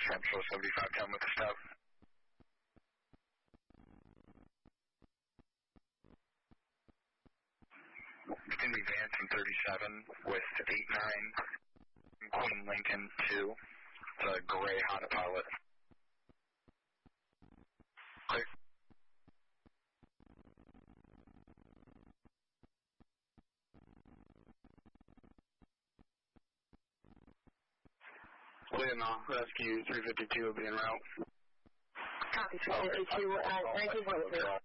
Central 7510 with the stop. It's going to be Vance in 37 with 89, Queen Lincoln 2. It's a gray Honda Pilot. Clear. William, Rescue 352 will be en route. Copy, 352, 19.0.